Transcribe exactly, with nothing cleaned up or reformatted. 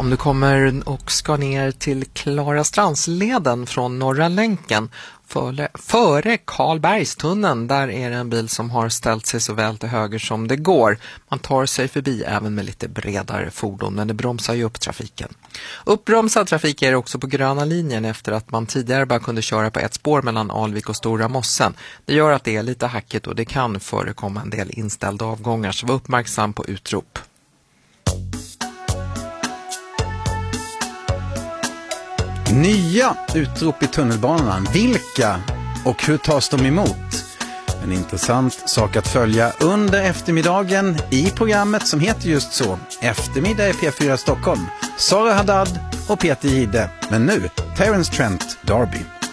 Om du kommer och ska ner till Klarastransleden från Norra länken före, före Karlbergstunneln, där är det en bil som har ställt sig så väl till höger som det går. Man tar sig förbi även med lite bredare fordon, men det bromsar ju upp trafiken. Uppbromsad trafik är det också på gröna linjen efter att man tidigare bara kunde köra på ett spår mellan Alvik och Stora Mossen. Det gör att det är lite hackigt och det kan förekomma en del inställda avgångar, så var uppmärksam på utrop. Nya utrop i tunnelbanan. Vilka och hur tas de emot? En intressant sak att följa under eftermiddagen i programmet som heter just så. Eftermiddag i P fyra Stockholm. Sara Haddad och Peter Gide. Men nu, Terence Trent D'Arby.